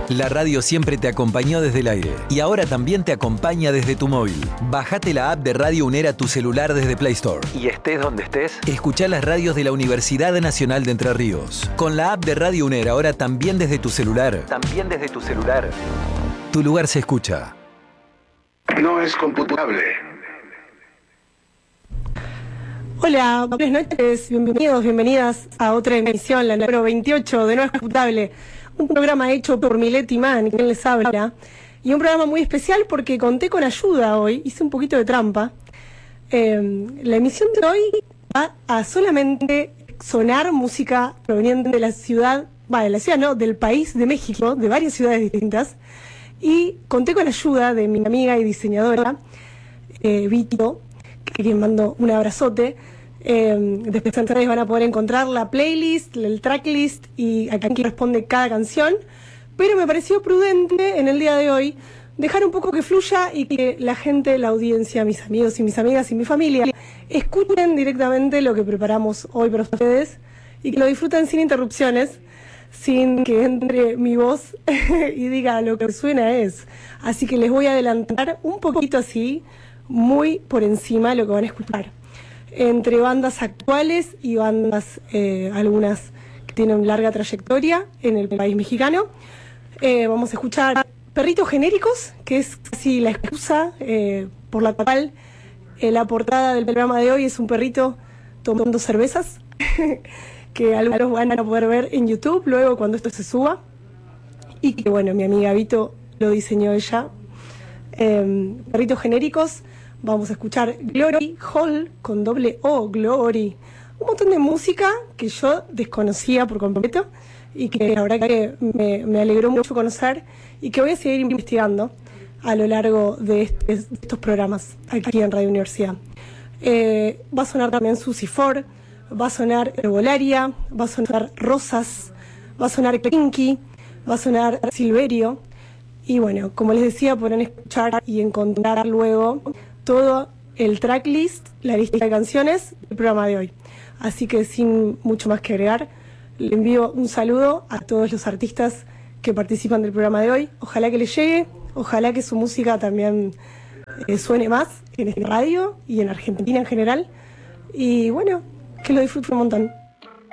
La radio siempre te acompañó desde el aire y ahora también te acompaña desde tu móvil. Bájate la app de Radio UNER a tu celular desde Play Store. Y estés donde estés, escuchá las radios de la Universidad Nacional de Entre Ríos. Con la app de Radio UNER ahora también desde tu celular. Tu lugar se escucha. No es computable. Hola, buenas noches, bienvenidos, bienvenidas a otra emisión, la número 28 de No es computable. Un programa hecho por Mileti Man, quien les habla, y un programa muy especial porque conté con ayuda hoy, hice un poquito de trampa. La emisión de hoy va a solamente sonar música proveniente de la ciudad, del país de México, de varias ciudades distintas, y conté con ayuda de mi amiga y diseñadora, Vito, que quien mando un abrazote. Después en redes van a poder encontrar la playlist, el tracklist y a quién responde cada canción, pero me pareció prudente en el día de hoy dejar un poco que fluya y que la gente, la audiencia, mis amigos y mis amigas y mi familia escuchen directamente lo que preparamos hoy para ustedes y que lo disfruten sin interrupciones, sin que entre mi voz y diga lo que suena es. Así que les voy a adelantar un poquito así, muy por encima lo que van a escuchar. Entre bandas actuales y bandas, algunas que tienen larga trayectoria en el país mexicano. Vamos a escuchar Perritos Genéricos, que es casi la excusa por la cual la portada del programa de hoy es un perrito tomando cervezas, que algunos van a poder ver en YouTube luego cuando esto se suba. Y que bueno, mi amiga Vito lo diseñó ella. Perritos Genéricos. Vamos a escuchar Glory Hall con doble O, Glory. Un montón de música que yo desconocía por completo y que la verdad que me alegró mucho conocer y que voy a seguir investigando a lo largo de estos programas aquí en Radio Universidad. Va a sonar también Susi Ford, va a sonar Herbolaria, va a sonar Rosas, va a sonar Kinky, va a sonar Silverio. Y bueno, como les decía, podrán escuchar y encontrar luego todo el tracklist, la lista de canciones del programa de hoy. Así que sin mucho más que agregar, le envío un saludo a todos los artistas que participan del programa de hoy. Ojalá que les llegue, ojalá que su música también suene más en esta radio y en Argentina en general. Y bueno, que lo disfruten un montón.